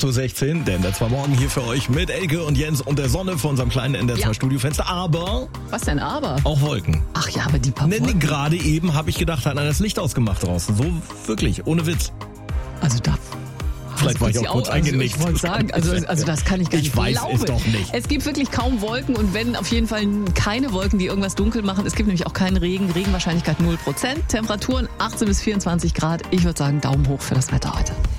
8.16 Uhr, denn der 2 Morgen hier für euch mit Elke und Jens und der Sonne vor unserem kleinen NDR2 Studiofenster. Aber... Was denn aber? Auch Wolken. Ach ja, aber die paar Wolken. Gerade eben habe ich gedacht, hat einer das Licht ausgemacht draußen. So wirklich, ohne Witz. Also da... Vielleicht war ich auch kurz eingenickt. Ich wollte sagen, also das kann ich gar nicht glauben. Ich weiß es doch nicht. Es gibt wirklich kaum Wolken und wenn, auf jeden Fall keine Wolken, die irgendwas dunkel machen. Es gibt nämlich auch keinen Regen. Regenwahrscheinlichkeit 0%. Temperaturen 18 bis 24 Grad. Ich würde sagen, Daumen hoch für das Wetter heute.